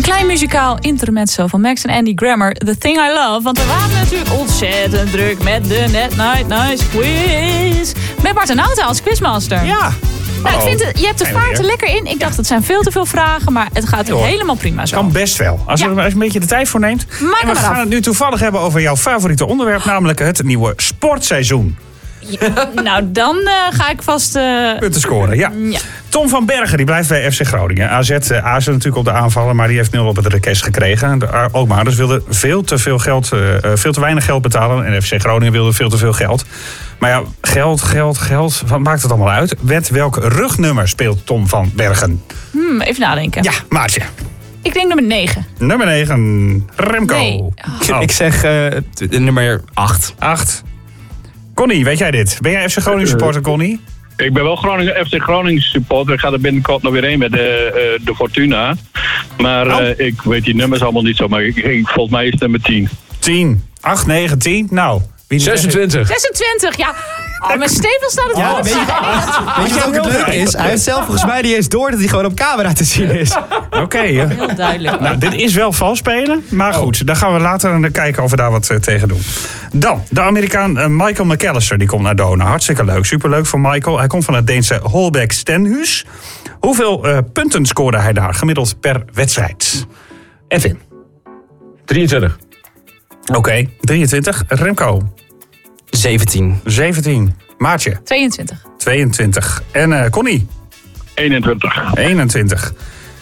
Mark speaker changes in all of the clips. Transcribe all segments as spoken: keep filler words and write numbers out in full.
Speaker 1: klein muzikaal intermezzo van Max en Andy Grammer. The Thing I Love. Want we waren natuurlijk ontzettend druk met de Net Night Nice quiz. Met Bart en Nauta als quizmaster.
Speaker 2: Ja.
Speaker 1: Nou, ik vind het, je hebt de vaart er lekker in. Ik dacht, het zijn veel te veel vragen, maar het gaat
Speaker 2: Joh,
Speaker 1: helemaal prima zo.
Speaker 2: Kan best wel. Als je
Speaker 1: Ja.
Speaker 2: er eens een beetje de tijd voor neemt.
Speaker 1: Maak
Speaker 2: en we
Speaker 1: maar
Speaker 2: gaan
Speaker 1: af.
Speaker 2: het nu toevallig hebben over jouw favoriete onderwerp, namelijk het nieuwe sportseizoen.
Speaker 1: Ja, nou, dan uh, ga ik vast... Uh...
Speaker 2: Punten scoren, ja.
Speaker 1: ja.
Speaker 2: Tom van Bergen, die blijft bij F C Groningen. A Z uh, azen natuurlijk op de aanvallen, maar die heeft nul op het rekest gekregen. De uh, Alkmaarders wilden veel te veel geld, uh, veel te weinig geld betalen. En F C Groningen wilde veel te veel geld. Maar ja, geld, geld, geld, wat maakt het allemaal uit? Met welk rugnummer speelt Tom van Bergen?
Speaker 1: Hmm, even nadenken.
Speaker 2: Ja, Maartje.
Speaker 1: Ik denk nummer negen.
Speaker 2: Nummer negen, Remco.
Speaker 1: Nee.
Speaker 2: Oh.
Speaker 3: Ik zeg uh, t- nummer acht.
Speaker 2: acht. Connie, weet jij dit? Ben jij F C Groningen supporter, Connie?
Speaker 4: Ik ben wel Groningen, F C Groningen supporter. Ik ga er binnenkort nog weer heen met de, uh, de Fortuna. Maar uh,
Speaker 2: Oh.
Speaker 4: ik weet die nummers allemaal niet zo. Maar ik, ik, volgens mij is het nummer tien.
Speaker 2: tien. acht, negen, tien. Nou. Wie
Speaker 3: zesentwintig.
Speaker 1: zesentwintig, ja. Oh, met Steven staat het
Speaker 3: Ja,
Speaker 1: wel op
Speaker 3: weet je-
Speaker 1: zijn.
Speaker 3: Weet je wat ook het leuke is? Hij heeft zelf volgens mij niet eens door dat hij gewoon op camera te zien is.
Speaker 2: Oké. Okay, uh,
Speaker 1: Heel duidelijk.
Speaker 2: nou, dit is wel vals spelen. Maar goed, daar gaan we later kijken of we daar wat uh, tegen doen. Dan, de Amerikaan uh, Michael McAllister. Die komt naar Donar. Hartstikke leuk. Superleuk voor Michael. Hij komt van het Deense Holbæk Stenhus. Hoeveel uh, punten scoorde hij daar gemiddeld per wedstrijd? Edwin.
Speaker 3: drieëntwintig.
Speaker 2: Oké, okay, drieëntwintig. Remco.
Speaker 3: zeventien.
Speaker 2: zeventien. Maartje.
Speaker 1: tweeëntwintig.
Speaker 2: tweeëntwintig. En uh, Connie.
Speaker 4: eenentwintig.
Speaker 2: eenentwintig.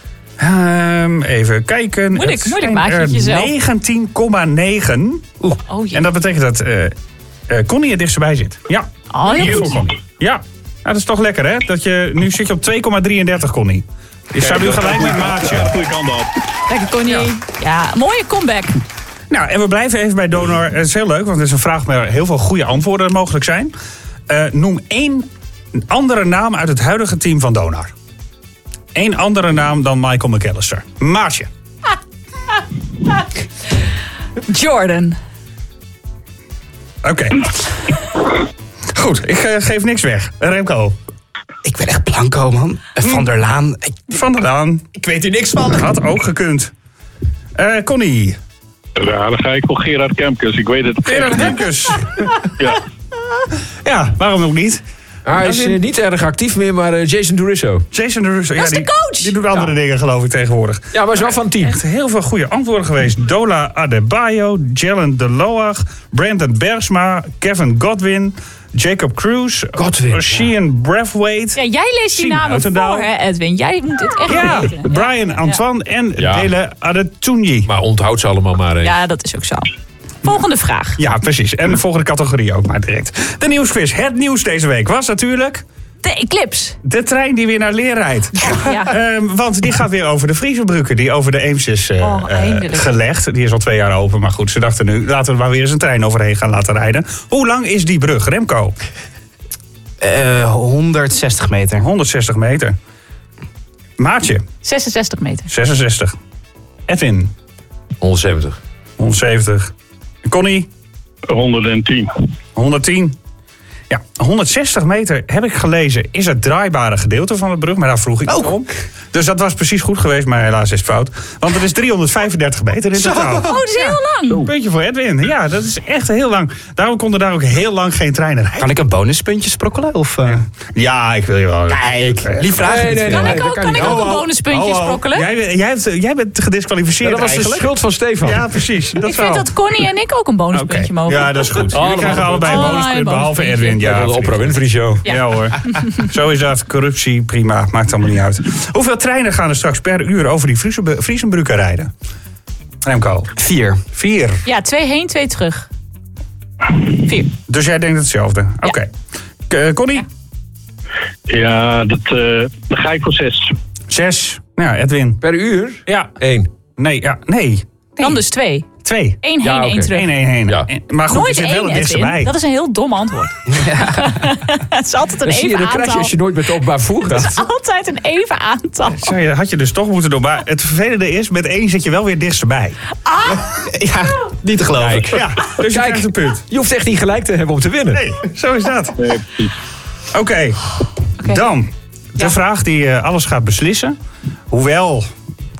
Speaker 2: Um, even kijken.
Speaker 1: Moeilijk,
Speaker 2: Het
Speaker 1: moeilijk
Speaker 2: zijn
Speaker 1: maak je
Speaker 2: er
Speaker 1: het jezelf.
Speaker 2: negentien komma negen. Oeh.
Speaker 1: Oh, jee.
Speaker 2: En dat betekent dat uh, uh, Connie het dichtst bij zit. Ja.
Speaker 1: Oh, heel
Speaker 2: Heel
Speaker 1: goed.
Speaker 2: goed, Connie. Ja. Nou, dat is toch lekker, hè? Dat je, nu zit je op twee komma drieëndertig, Connie. Je zou nu gelijk met Maartje.
Speaker 4: Goede kant op.
Speaker 1: Lekker, Connie. Ja. ja, mooie comeback.
Speaker 2: Nou, en we blijven even bij Donar. Het is heel leuk, want het is een vraag waar heel veel goede antwoorden mogelijk zijn. Uh, noem één andere naam uit het huidige team van Donar. Eén andere naam dan Michael McAllister. Maartje.
Speaker 1: Jordan.
Speaker 2: Oké. Okay. Goed, ik uh, geef niks weg. Remco.
Speaker 3: Ik ben echt blanco, man. Van der Laan. Ik,
Speaker 2: Van der Laan.
Speaker 3: ik weet hier niks van.
Speaker 2: Had ook gekund. Uh, Connie.
Speaker 4: Ja, dan ga ik voor Gerard Kemkes. Ik weet het.
Speaker 2: Gerard Kemkes.
Speaker 4: Ja.
Speaker 2: Ja, waarom ook niet?
Speaker 5: Hij is uh, niet erg actief meer, maar uh, Jason Durusso.
Speaker 2: Jason Durusso.
Speaker 1: Dat is
Speaker 2: ja, die,
Speaker 1: de coach.
Speaker 2: Die doet andere ja. dingen, geloof ik, tegenwoordig.
Speaker 5: Ja, maar is wel van het team.
Speaker 2: Echt heel veel goede antwoorden geweest. Dola Adebayo, Jalen De Loach, Brandon Bergsma, Kevin Godwin, Jacob Cruz,
Speaker 5: Godwin,
Speaker 2: Sheehan ja. Brathwaite.
Speaker 1: Ja, jij leest die
Speaker 2: Siem
Speaker 1: namen
Speaker 2: Uitendaal.
Speaker 1: voor, hè, Edwin. Jij moet het echt
Speaker 2: Ja,
Speaker 1: weten.
Speaker 2: Brian Antoine ja. en
Speaker 5: Ja.
Speaker 2: Dele Adetunyi.
Speaker 5: Maar onthoud ze allemaal maar eens.
Speaker 1: Ja, dat is ook zo. Volgende vraag.
Speaker 2: Ja, precies. En de volgende categorie ook maar direct. De nieuwsquiz. Het nieuws deze week was natuurlijk...
Speaker 1: De Eclipse.
Speaker 2: De trein die weer naar Leer rijdt.
Speaker 1: Ja.
Speaker 2: Um, want die gaat weer over de Friesenbrugge, die over de Eems is uh,
Speaker 1: Oh,
Speaker 2: uh, gelegd. Die is al twee jaar open, maar goed, ze dachten nu... laten we maar weer eens een trein overheen gaan laten rijden. Hoe lang is die brug, Remco?
Speaker 3: Uh, honderdzestig meter.
Speaker 2: honderdzestig meter. Maartje?
Speaker 1: zesenzestig meter.
Speaker 2: zesenzestig. Edwin?
Speaker 5: honderdzeventig.
Speaker 2: honderdzeventig. Connie?
Speaker 4: honderdtien.
Speaker 2: honderdtien. Ja, honderdzestig meter, heb ik gelezen, is het draaibare gedeelte van de brug. Maar daar vroeg ik
Speaker 3: Oh.
Speaker 2: om. Dus dat was precies goed geweest, maar helaas is het fout. Want het is driehonderdvijfendertig meter in totaal.
Speaker 1: Oh, dat is heel lang.
Speaker 2: Puntje voor Edwin. Ja, dat is echt heel lang. Daarom konden daar ook heel lang geen treinen rijden.
Speaker 3: Kan ik een bonuspuntje sprokkelen? Of, uh...
Speaker 2: Ja, ik wil je wel.
Speaker 3: Kijk, lief vraag.
Speaker 5: Nee, nee,
Speaker 1: Kan
Speaker 5: nee,
Speaker 1: ik
Speaker 5: dat
Speaker 1: ook,
Speaker 5: kan
Speaker 1: kan
Speaker 5: niet.
Speaker 1: ik ook
Speaker 2: Oh,
Speaker 1: een
Speaker 2: oh.
Speaker 1: bonuspuntje
Speaker 2: Oh, oh.
Speaker 1: sprokkelen?
Speaker 2: Jij, jij, hebt, jij bent gedisqualificeerd
Speaker 5: Ja, dat was de
Speaker 2: eigenlijk.
Speaker 5: schuld van Stefan.
Speaker 2: Ja, precies. Dat
Speaker 1: Ik vind
Speaker 2: wel.
Speaker 1: dat Connie en ik ook een bonuspuntje
Speaker 2: Oké.
Speaker 1: mogen.
Speaker 2: Ja, dat is goed.
Speaker 5: Allemaal
Speaker 2: Jullie krijgen allebei een
Speaker 1: Allebei
Speaker 2: bonuspunt,
Speaker 1: een
Speaker 2: behalve
Speaker 1: bonuspuntje.
Speaker 2: Edwin. Ja,
Speaker 5: Ja, de Oprah Winfrey Show.
Speaker 1: Ja.
Speaker 2: Ja hoor. Zo is dat. Corruptie, prima. Maakt allemaal niet uit. Hoeveel treinen gaan er straks per uur over die Friesen- Friesenbrugge rijden? Remco?
Speaker 3: Vier.
Speaker 2: Vier.
Speaker 1: Ja, twee heen, twee terug. Vier.
Speaker 2: Dus jij denkt hetzelfde? Oké. Okay. Uh, Connie?
Speaker 1: Ja.
Speaker 4: Ja, dat, uh, dan ga ik voor zes.
Speaker 2: Zes. Ja, Edwin?
Speaker 5: Per uur?
Speaker 2: Ja.
Speaker 5: Één.
Speaker 2: Nee, ja. Nee. nee.
Speaker 1: Dan dus twee.
Speaker 2: Twee.
Speaker 1: Eén heen,
Speaker 5: Ja,
Speaker 1: één
Speaker 5: oké.
Speaker 1: terug.
Speaker 2: Eén, één, één.
Speaker 5: Ja.
Speaker 2: Maar goed,
Speaker 1: Nooit
Speaker 2: er zit wel
Speaker 1: één,
Speaker 2: het dichtst
Speaker 1: Edwin.
Speaker 2: bij.
Speaker 1: Dat is een heel dom antwoord. Het is altijd een
Speaker 5: Dan zie je,
Speaker 1: even
Speaker 5: dan krijg je
Speaker 1: aantal.
Speaker 5: als je nooit met de openbaar vervoer
Speaker 1: Het
Speaker 5: gaat.
Speaker 1: is altijd een even aantal.
Speaker 2: Zou je, had je dus toch moeten doen. Maar het vervelende is, met één zit je wel weer dichtst bij.
Speaker 3: Ja, niet te geloven.
Speaker 2: Ja, dus je
Speaker 5: Kijk.
Speaker 2: krijgt een punt.
Speaker 5: Je hoeft echt niet gelijk te hebben om te winnen.
Speaker 2: Nee, zo is dat.
Speaker 4: Nee, precies.
Speaker 2: Oké, okay.
Speaker 1: Okay.
Speaker 2: Dan de
Speaker 1: Ja.
Speaker 2: vraag die uh, alles gaat beslissen. Hoewel,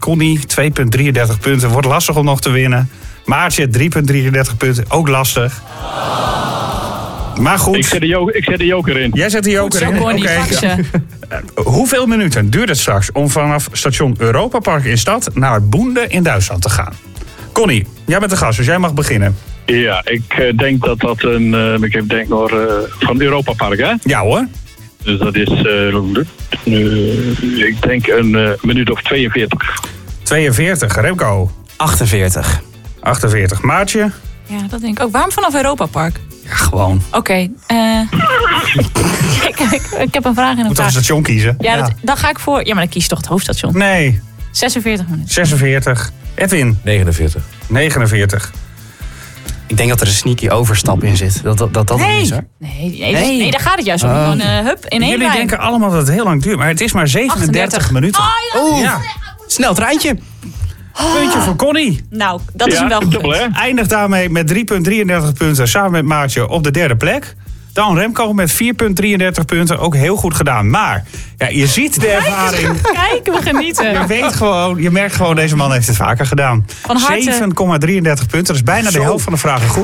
Speaker 2: Connie, twee komma drieëndertig punten. Wordt lastig om nog te winnen. Maartje, drie komma drieëndertig punten. Ook lastig. Maar goed.
Speaker 4: Ik zet de joker, ik zet de joker in.
Speaker 2: Jij zet de joker
Speaker 1: Zo,
Speaker 2: in?
Speaker 1: Connie,
Speaker 2: Oké.
Speaker 1: pak ze.
Speaker 2: Hoeveel minuten duurt het straks om vanaf station Europa Park in stad naar Boende in Duitsland te gaan? Connie, jij bent de gast, dus jij mag beginnen.
Speaker 4: Ja, ik uh, denk dat dat een... Uh, ik denk nog uh, van Europa Park, hè?
Speaker 2: Ja hoor.
Speaker 4: Dus dat is... Uh, uh, ik denk een uh, minuut of tweeënveertig.
Speaker 2: tweeënveertig, Remco.
Speaker 3: achtenveertig.
Speaker 2: achtenveertig, Maartje.
Speaker 1: Ja, dat denk ik ook. Waarom vanaf Europa Park?
Speaker 2: Ja, gewoon.
Speaker 1: Oké. Okay, uh, ik, ik, ik heb een vraag in een
Speaker 2: Moet toch
Speaker 1: vraag.
Speaker 2: een station kiezen?
Speaker 1: Ja, dat, dan ga ik voor... Ja, maar dan kies je toch het hoofdstation?
Speaker 2: Nee,
Speaker 1: zesenveertig minuten.
Speaker 2: zesenveertig. Edwin,
Speaker 5: negenenveertig.
Speaker 2: negenenveertig.
Speaker 3: Ik denk dat er een sneaky overstap in zit. Dat dat, dat, dat
Speaker 1: Nee.
Speaker 3: is hoor.
Speaker 1: Nee, nee,
Speaker 3: Nee.
Speaker 1: nee, daar gaat het juist om.
Speaker 3: Oh.
Speaker 1: Gewoon, uh, hup, in één
Speaker 2: Jullie
Speaker 1: lijn.
Speaker 2: denken allemaal dat het heel lang duurt, maar het is maar zevenendertig
Speaker 1: achtendertig.
Speaker 2: minuten.
Speaker 1: Oh, ja.
Speaker 2: Ja,
Speaker 3: Snel treintje.
Speaker 2: puntje voor Connie.
Speaker 1: Nou, dat is
Speaker 4: Ja,
Speaker 1: hem wel
Speaker 4: dubbel,
Speaker 1: gegund.
Speaker 4: hè?
Speaker 2: Eindigt daarmee met drie komma drieëndertig punten samen met Maartje op de derde plek. Dan Remco met vier komma drieëndertig punten. Ook heel goed gedaan. Maar ja, je ziet de ervaring.
Speaker 1: Kijk, we genieten.
Speaker 2: Je weet gewoon, je merkt gewoon, deze man heeft het vaker gedaan.
Speaker 1: Van harte.
Speaker 2: zeven komma drieëndertig punten. Dat is bijna de
Speaker 3: Zo.
Speaker 2: helft van de vragen goed.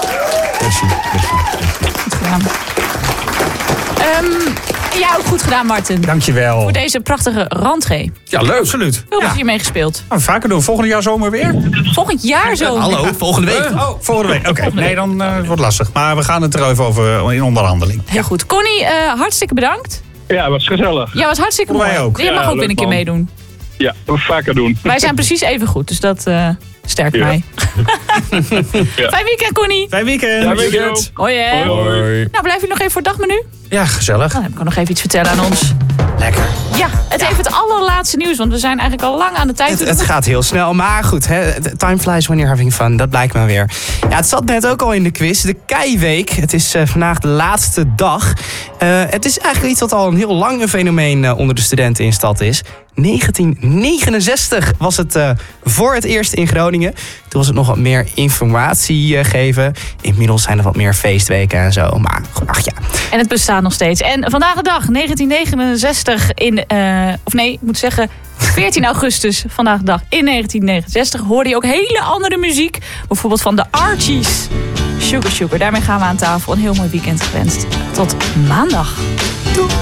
Speaker 1: Goed gedaan. Um, ja, ook goed gedaan, Martin.
Speaker 2: Dankjewel.
Speaker 1: Voor deze prachtige rentree.
Speaker 5: Ja, leuk.
Speaker 2: Absoluut.
Speaker 1: Veel
Speaker 2: Ja.
Speaker 1: plezier meegespeeld.
Speaker 2: Gaan we vaker doen. Volgend jaar zomer weer?
Speaker 1: Volgend jaar zo.
Speaker 3: Hallo, volgende week.
Speaker 2: Oh, volgende week. Oké, nee, dan uh, wordt het lastig. Maar we gaan het er even over in onderhandeling.
Speaker 1: Heel goed. Connie, uh, hartstikke bedankt.
Speaker 4: Ja, was gezellig.
Speaker 1: Ja, was hartstikke
Speaker 2: Wij
Speaker 1: mooi.
Speaker 2: ook.
Speaker 1: Je mag
Speaker 4: Ja,
Speaker 1: ook weer een
Speaker 4: leuk,
Speaker 1: keer
Speaker 4: man.
Speaker 1: meedoen.
Speaker 4: Ja, vaker doen.
Speaker 1: Wij zijn precies even goed, dus dat uh, sterkt
Speaker 4: Ja.
Speaker 1: mij.
Speaker 4: Ja.
Speaker 1: Fijn weekend, Connie.
Speaker 2: Fijn weekend.
Speaker 4: Ja, weekend.
Speaker 1: Hoi, hè.
Speaker 5: Hoi.
Speaker 1: Nou, blijf je nog even voor het dagmenu?
Speaker 2: Ja, gezellig.
Speaker 1: Dan heb ik ook nog even iets vertellen aan ons.
Speaker 3: Lekker.
Speaker 1: Ja, het even het allerlaatste nieuws, want we zijn eigenlijk al lang aan de tijd.
Speaker 3: Het, het gaat heel snel, maar goed. Hè, time flies when you're having fun. Dat blijkt maar weer. Ja, het zat net ook al in de quiz. De Keiweek. Het is uh, vandaag de laatste dag. Uh, het is eigenlijk iets wat al een heel lang een fenomeen uh, onder de studenten in stad is. negentien negenenzestig was het uh, voor het eerst in Groningen. Toen was het nog wat meer informatie uh, geven. Inmiddels zijn er wat meer feestweken en zo. Maar ach ja.
Speaker 1: En het bestaat nog steeds. En vandaag de dag, negentien negenenzestig in... Uh, of nee, ik moet zeggen... veertien augustus, vandaag de dag in negentien negenenzestig... hoorde je ook hele andere muziek. Bijvoorbeeld van de Archies. Sugar Sugar. Daarmee gaan we aan tafel. Een heel mooi weekend gewenst. Tot maandag.